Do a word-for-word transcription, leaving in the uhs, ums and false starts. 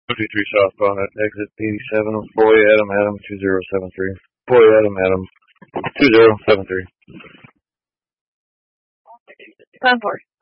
fifty-three southbound at exit eighty-seven. Boy Adam Adam two zero seven three. Boy Adam Adam two zero seven three. ten four.